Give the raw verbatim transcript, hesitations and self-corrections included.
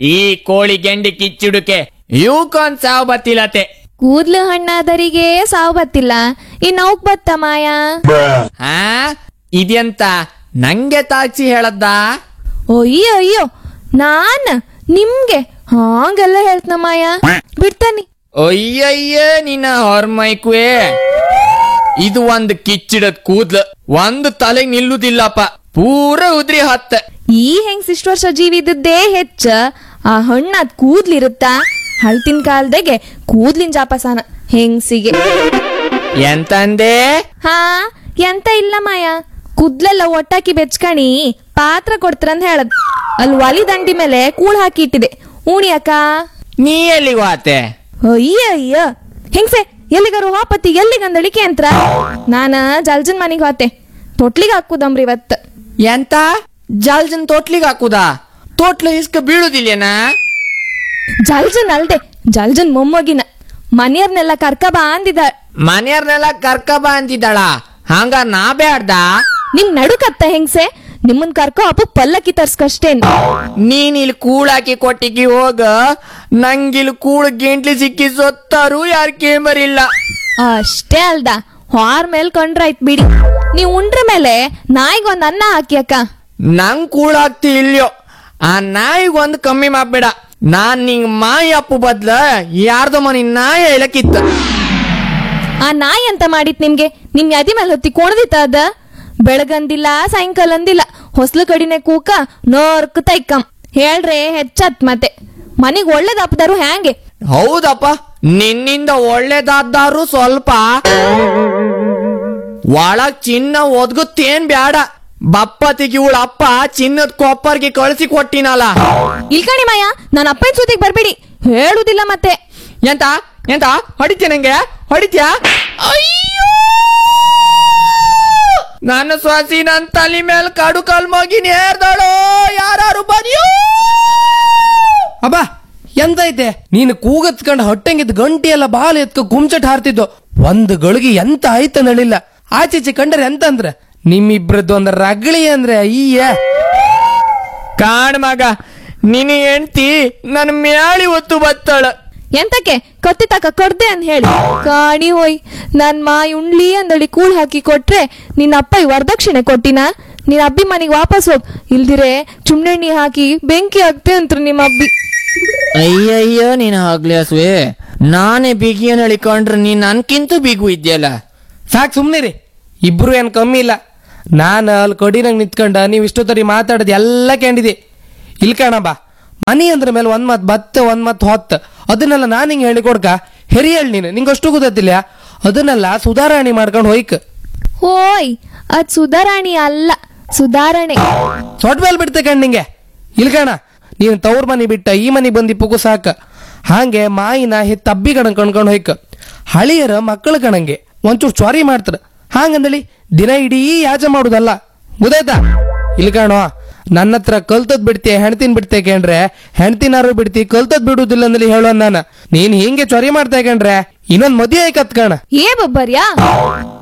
ಈ ಕೋಳಿ ಗೆಂಡಿ ಕಿಚ್ಚಿಡುಕೆ ಇವಕ್ಕೊಂದ್ ಸಾವು ಬತ್ತಿಲತೆ. ಕೂದ್ಲು ಹಣ್ಣಾದರಿಗೆ ಸಾವು ಬತ್ತಿಲ್ಲ, ಇನ್ ಅವಕ್ ಬತ್ತ ಮಾಯ. ಹಾ ಇದೆಂತ ನಂಗೆ ತಾಚಿ ಹೇಳದ್ದ? ಅಯ್ಯೋ ಅಯ್ಯೋ, ನಾನ್ ನಿಮ್ಗೆ ಹಾಂಗೆಲ್ಲ ಹೇಳ್ತನ ಮಾಯ, ಬಿಡ್ತಾನಿ. ಅಯ್ಯಯ್ಯ ನಿನ್ನ ಹೊರ್ಮೈಕುವೆ, ಇದು ಒಂದ್ ಕಿಚ್ಚಿಡದ್ ಕೂದ್ಲು, ಒಂದು ತಲೆಗ್ ನಿಲ್ಲುದಿಲ್ಲಪ್ಪ, ಪೂರ ಉದ್ರಿ ಹತ್ತ. ಈ ಹೆಂಗ್ ಇಷ್ಟು ವರ್ಷ ಜೀವಿ ಇದ್ದದ್ದೇ ಹೆಚ್ಚ, ಆ ಹಣ್ಣಾದ್ ಕೂದ್ಲಿರುತ್ತಾ? ಹಳ್ತಿನ ಕಾಲದಾಗೆ ಕೂದ್ಲಿನ ಜಾಪಸಾನ ಹೆಂಗ್ಸಿಗೆ. ಎಂತಂದೆ? ಹಾ ಎಂತ ಇಲ್ಲ ಮಾಯ, ಕೂದ್ಲೆಲ್ಲ ಒಟ್ಟಾಕಿ ಬೆಚ್ಕಣಿ ಪಾತ್ರ ಕೊಡ್ತಾರಂತ ಹೇಳದ್. ಅಲ್ಲಿ ಒಲಿ ದಂಡಿ ಮೇಲೆ ಕೂಳ್ ಹಾಕಿ ಇಟ್ಟಿದೆ, ಉಣಿ ಅಕ್ಕ. ನೀ ಎಲ್ಲಿಗೆ ವಾತೆ? ಅಯ್ಯ ಅಯ್ಯ ಹೆಂಗ್ಸೆ, ಎಲ್ಲಿಗಾರು ಹಾಪತಿ ಎಲ್ಲಿಗಂದಳಿಕೆ ಅಂತ್ರ. ನಾನ ಜಲ್ಜನ್ ಮನಿಗ್ ಹೋತೆ, ತೊಟ್ಲಿಗೆ ಹಾಕುದಂಬ್ರಿ ಇವತ್. ಎಂತ ಜಲ್ಜನ್ ತೋಟ್ಲಿಗೆ ಹಾಕುದಾ? ತೋಟ್ಲ ಇಸ್ಕ ಬೀಳುದಿಲ್ಲೇನಾ? ಜಲ್ಜನ್ ಅಲ್ದೆ, ಜಲ್ಜನ್ ಮೊಮ್ಮಗಿನ ಮನೆಯವ್ರನ್ನೆಲ್ಲ ಕರ್ಕ ಬಾ ಅಂದಿದ. ಮನೆಯವ್ರನ್ನೆಲ್ಲ ಕರ್ಕ ಬಾ ಅಂತಿದ್ದಾಳ? ಹಂಗ ನಾ ಬ್ಯಾಡ್ದ? ನಿಮ್ ನಡುಕತ್ತ ಹೆಂಗ್ಸೆ, ನಿಮ್ಮನ್ ಕರ್ಕೊ ಅಪ್ಪ ಪಲ್ಲಕ್ಕಿ ತರ್ಸ್ಕಷ್ಟೇನ್. ನೀನ್ ಇಲ್ಲಿ ಕೂಳಾಕಿ ಕೊಟ್ಟಿಗೆ ಹೋಗ, ನಂಗಿಲ್ ಕೂಳು ಗೆಂಟ್ಲಿ ಸಿಕ್ಕಿ ಸೊತ್ತಾರು ಯಾರ ಕೇಮರಿಲ್ಲ. ಅಷ್ಟೇ ಅಲ್ದ, ಹಾರ್ ಮೇಲ್ ಕೊಂಡ್ರಾಯ್ತ್ ಬಿಡಿ. ನೀವ್ ಉಂಡ್ರ ಮೇಲೆ ನಾಯಿಗೊಂದ್ ಅನ್ನ ಹಾಕಿ ಅಕ್ಕ. ನಂಗ್ ಕೂಳಾಗ್ತಿ ಇಲ್ಯೋ, ಆ ನಾಯಿಗ್ ಒಂದ್ ಕಮ್ಮಿ ಮಾಡ್ಬೇಡ. ನಾನ್ ನಿಂಗ್ ಮಾಯಿ ಅಪ್ಪು ಬದ್ಲ ಯಾರ್ದೋ ಮನಿ ನಾಯಿ ಹೇಳಕ್ಕಿತ್ತ. ಆ ನಾಯಿ ಅಂತ ಮಾಡಿತ್ ನಿಮ್ಗೆ? ನಿಮ್ ಯಾದಿ ಮೇಲೆ ಹೊತ್ತಿ ಕೋಣದಿತ್ತ ಅದ? ಬೆಳಗಂದಿಲ್ಲ ಸಾಯಂಕಾಲ ಅಂದಿಲ್ಲ, ಹೊಸ್ಲು ಕಡಿನೆ ಕೂಕ ನೋರ್ಕ ತೈಕಂ ಹೇಳ್ರೆ ಹೆಚ್ಚತ್. ಮತ್ತೆ ಮನಿಗ್ ಒಳ್ಳೇದಪ್ಪದಾರು ಹ್ಯಾಂಗೆ? ಹೌದಪ್ಪ, ನಿನ್ನಿಂದ ಒಳ್ಳೇದಾದ್ರು ಸ್ವಲ್ಪ. ಒಳಗ್ ಚಿನ್ನ ಒದ್ಗುತ್ತೇನ್ ಬ್ಯಾಡ, ಬಪ್ಪತಿಗೆ ಇವಳ ಅಪ್ಪ ಚಿನ್ನದ ಕೊಪ್ಪರ್ಗೆ ಕಳಿಸಿ ಕೊಟ್ಟಿನಲ್ಲ. ಇಲ್ಕಣಿ ಮಾಯ, ನನ್ನ ಅಪ್ಪನ ಜೊತೆಗೆ ಬರ್ಬೇಡಿ, ಹೇಳುದಿಲ್ಲ ಮತ್ತೆ. ಎಂತ ಎಂತ ಹೊಡಿತ್ಯ? ನಂಗೆ ಹೊಡಿತ್ಯಾ? ಅಯ್ಯೋ, ನನ್ನ ಸ್ವಾಸಿ ನನ್ ತಲೆ ಮೇಲೆ ಕಾಡು ಕಾಲ್ ಮಗಿನ ಹೇರ್ದಾಳೋ, ಯಾರು ಬದಿಯೋ. ಅಬ್ಬಾ ಎಂತೈತೆ ನೀನು ಕೂಗತ್ಕಂಡ್ ಹೊಟ್ಟೆಂಗಿದ್ ಗಂಟಿ ಎಲ್ಲ ಬಾಲ್ ಎತ್ಕ ಗುಮ್ಚಟ್ ಹಾರ್ತಿದ್ದು, ಒಂದ್ ಗಳಿಗೆ ಎಂತ ಆಯ್ತ ನಳಿಲ್ಲ. ಆಚೀಚೆ ಕಂಡ್ರೆ ಎಂತ ಅಂದ್ರ ನಿಮ್ಮಿಬ್ರದ್ದು ಒಂದ್ ರಗಳಿ ಅಂದ್ರೆ ಅಯ್ಯ. ಕಾಣ್ ಮಗ, ನಿನ್ನ ಹೆಂಡ್ತಿ ನನ್ ಮ್ಯಾಳಿ ಒತ್ತು ಬತ್ತಾಳ. ಎಂತಕ್ಕೆ ಕತ್ತಿ ತಕ ಕೊಡ್ದೆ ಅಂತ ಹೇಳಿ ಕಾಣಿ ಹೋಯ್. ನನ್ ಮಾಯಿ ಉಣ್ಲಿ ಅಂದಳಿ ಕೂಳ್ ಹಾಕಿ ಕೊಟ್ರೆ ನಿನ್ನ ಅಪ್ಪ ವರದಕ್ಷಿಣೆ ಕೊಟ್ಟಿನ? ನಿನ್ನ ಅಬ್ಬಿ ಮನೆಗೆ ವಾಪಸ್ ಹೋಗ್, ಇಲ್ದಿರೆ ಚುಮ್ನೆಣ್ಣಿ ಹಾಕಿ ಬೆಂಕಿ ಹಾಕ್ತೆ ಅಂತ ನಿಮ್ಮ ಅಬ್ಬಿ. ಅಯ್ಯಯ್ಯೋ ನೀನ್ ಆಗ್ಲಿ ಹಸುವೆ, ನಾನೇ ಬಿಗಿಯನ್ ಹೇಳಿಕೊಂಡ್ರೆ ನೀನ್ ನನ್ಕಿಂತ ಬಿಗು ಇದ್ಯಲ್ಲ. ಸಾಕ್ ಸುಮ್ನಿರಿ, ಇಬ್ರು ಏನ್ ಕಮ್ಮಿ ಇಲ್ಲ. ನಾನು ಅಲ್ಲಿ ಕಡಿನಂಗ್ ನಿಂತ್ಕೊಂಡ ನೀವ್ ಇಷ್ಟೊತ್ತರಿ ಮಾತಾಡದ್ ಎಲ್ಲ ಕೇಳಿದೆ. ಇಲ್ ಕಣಬಾ, ಮನಿ ಅಂದ್ರ ಮೇಲೆ ಒಂದ್ ಮತ್ ಬತ್ತ ಒಂದ್ ಮತ್ ಹೊತ್ತ, ಅದನ್ನೆಲ್ಲ ನಾನ್ ಹಿಂಗ್ ಹೇಳಿ ಕೊಡ್ಕ ಹೆರಿಯಳ್ ನೀನು, ನಿಂಗಷ್ಟು ಗೊತ್ತಿಲ್ಲ. ಅದನ್ನೆಲ್ಲ ಸುಧಾರಣೆ ಮಾಡ್ಕೊಂಡ್ ಹೋಯ್ಕ. ಹೋಯ್, ಅದ್ ಸುಧಾರಾಣಿ ಅಲ್ಲ, ಸುಧಾರಣೆ. ಸೊಟ್ ಮೇಲೆ ಬಿಡ್ತೆ ಕಣ್ ನಿಂಗೆ. ಇಲ್ಕಣ, ನೀನ್ ತವ್ರ ಮನಿ ಬಿಟ್ಟ ಈ ಮನಿ ಬಂದಿ ಪುಗು ಸಾಕ. ಹಾಗೆ ಮಾಯಿನ ಹೆತ್ತ ಅಬ್ಬಿ ಕಣಂಗ್ ಕಣ್ಕೊಂಡ್ ಹೋಯ್ಕ. ಹಳಿಯರ ಮಕ್ಕಳ ಕಣಂಗೆ ಒಂಚೂರು ಚ್ವಾರಿ ಮಾಡ್ತಾರ, ಹಾಗಂದಳಿ ದಿನ ಇಡೀ ಯಾಜ ಮಾಡುದಲ್ಲ, ಗೊತ್ತಾಯ್ತಾ? ಇಲ್ಕಣೋ, ನನ್ನ ಹತ್ರ ಕಲ್ತದ್ ಬಿಡ್ತಿ ಹೆಣ್ತಿನ್ ಬಿಡ್ತೆ ಕೇಂಡ್ರೆ ಹೆಣ್ತಿನಾರು ಬಿಡ್ತಿ, ಕಲ್ತದ್ ಬಿಡುದಿಲ್ಲ ಅಂದಲಿ ಹೇಳೋ. ನಾನು ನೀನ್ ಹಿಂಗೆ ಚ್ವರಿ ಮಾಡ್ತಾ ಕೇಂಡ್ರೆ ಇನ್ನೊಂದ್ ಮದುವೆ ಆಯ್ಕತ್ ಕಣ. ಏ ಬಬ್ಬರ್ಯಾ,